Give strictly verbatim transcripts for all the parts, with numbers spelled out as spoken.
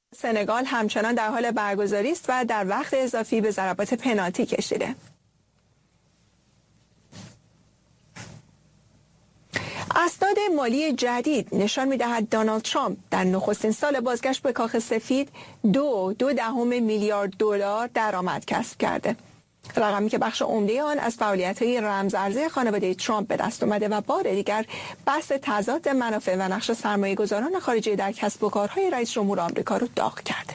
سنگال همچنان در حال برگزاری است و در وقت اضافی به ضربات پنالتی کشیده. اسناد مالی جدید نشان می‌دهد دونالد ترامپ در نخستین سال بازگشت به کاخ سفید دو دو دهم میلیارد دلار درآمد کسب کرده. رقمی که بخش عمده آن از فعالیت‌های رمزارزی خانواده ترامپ به دست آمده و بار دیگر بحث تضاد منافع و نقش سرمایه‌گذاران خارجی در کسب و کارهای رئیس جمهور آمریکا را داغ کرده.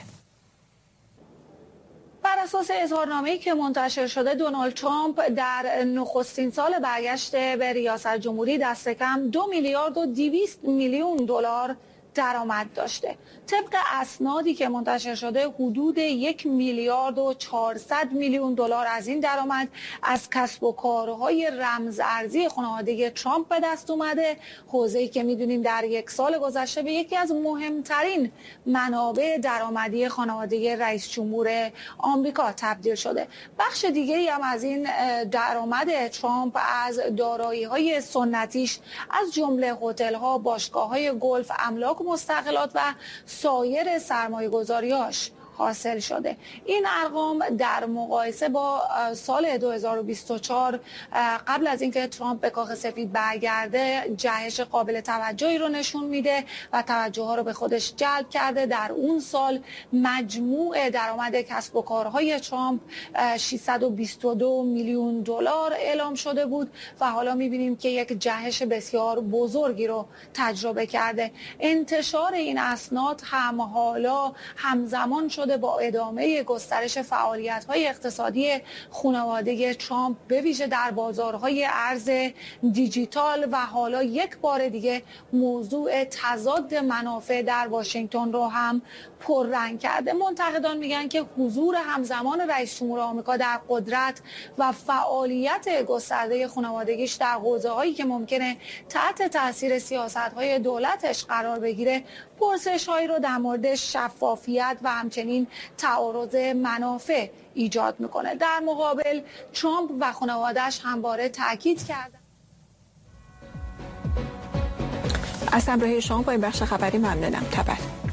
بر اساس اظهارنامه‌ای که منتشر شده، دونالد ترامپ در نخستین سال برگشت به ریاست جمهوری دست کم دو میلیارد و دویست میلیون دلار درآمد داشته. طبق اسنادی که منتشر شده، حدود یک میلیارد و چهارصد میلیون دلار از این درآمد از کسب و کارهای رمزارزی خانواده ترامپ به دست اومده، حوزه‌ای که میدونیم در یک سال گذشته به یکی از مهمترین منابع درآمدی خانواده رئیس جمهور آمریکا تبدیل شده. بخش دیگری هم از این درآمد ترامپ از دارایی‌های سنتیش از جمله هتل‌ها، باشگاه‌های گلف، املاک مستقلات و سایر سرمایه‌گذاری‌هاش حاصل شده. این ارقام در مقایسه با سال دو هزار و بیست و چهار قبل از اینکه ترامپ به کاخ سفید برگرده جهش قابل توجهی رو نشون میده و توجه ها رو به خودش جلب کرده. در اون سال مجموع درآمد کسب و کارهای ترامپ ششصد و بیست و دو میلیون دلار اعلام شده بود و حالا میبینیم که یک جهش بسیار بزرگی رو تجربه کرده. انتشار این اسناد هم حالا همزمان شده با ادامه گسترش فعالیت‌های اقتصادی خانواده ترامپ به ویژه در بازارهای ارز دیجیتال و حالا یک بار دیگه موضوع تضاد منافع در واشنگتن رو هم پررنگ کرده. منتقدان میگن که حضور همزمان رئیس جمهور آمریکا در قدرت و فعالیت گسترده خانوادگیش در حوزه‌هایی که ممکنه تحت تاثیر سیاست‌های دولتش قرار بگیره، پرسش‌هایی رو در مورد شفافیت و همچنین تعارض منافع ایجاد میکنه. در مقابل ترامپ و خانواده‌اش همواره تاکید کردن. از همراهی شما با این بخش خبری ممنونم. تبر